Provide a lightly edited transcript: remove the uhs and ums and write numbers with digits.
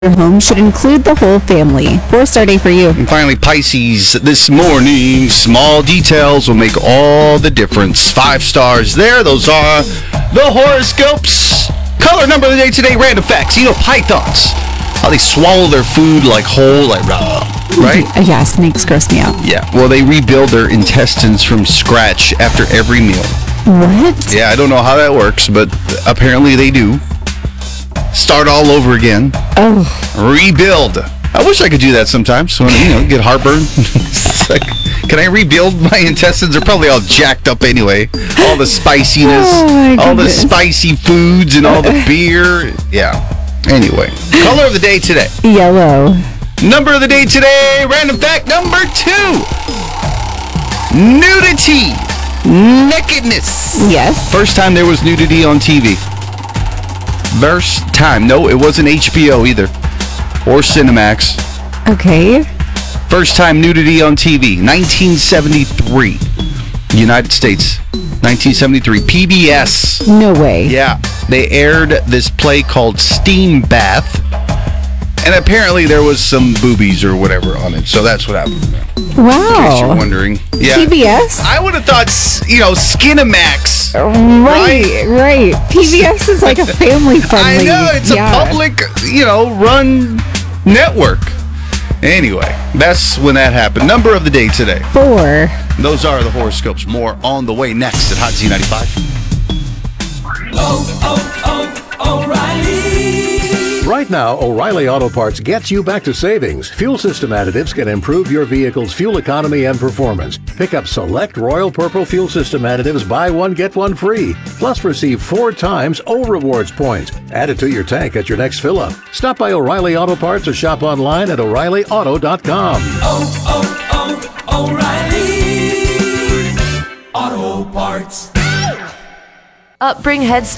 your home should include the whole family. 4-star day for you. And finally, Pisces, this morning, small details will make all the difference. 5 stars there. Those are the horoscopes. Color number of the day today, random facts. Pythons, how they swallow their food like whole, like raw, right? Yeah, snakes gross me out. Yeah, well, they rebuild their intestines from scratch after every meal. What? Yeah, I don't know how that works, but apparently they do. Start all over again. Oh. Rebuild. I wish I could do that sometimes when, get heartburn. It's like, can I rebuild my intestines? They're probably all jacked up anyway. All the spiciness, all the spicy foods, and all the beer. Yeah. Anyway, color of the day today. Yellow. Number of the day today, random fact number 2. Nudity. Nakedness. Yes. First time there was nudity on TV. First time. No, it wasn't HBO either. Or Cinemax. Okay. First time nudity on TV. 1973. United States. 1973. PBS. No way. Yeah. They aired this play called Steam Bath. And apparently there was some boobies or whatever on it. So that's what happened. Wow. In case you're wondering. Yeah. PBS? I would have thought, Skinamax. Right. PBS is like a family-friendly. I know. It's a public, run network. Anyway, that's when that happened. Number of the day today. 4. Those are the horoscopes. More on the way next at Hot Z95. O'Reilly. Right now, O'Reilly Auto Parts gets you back to savings. Fuel system additives can improve your vehicle's fuel economy and performance. Pick up select Royal Purple fuel system additives, buy one, get one free. Plus, receive 4 times O Rewards points. Add it to your tank at your next fill-up. Stop by O'Reilly Auto Parts or shop online at O'ReillyAuto.com. O'Reilly Auto Parts. Bring Head Start.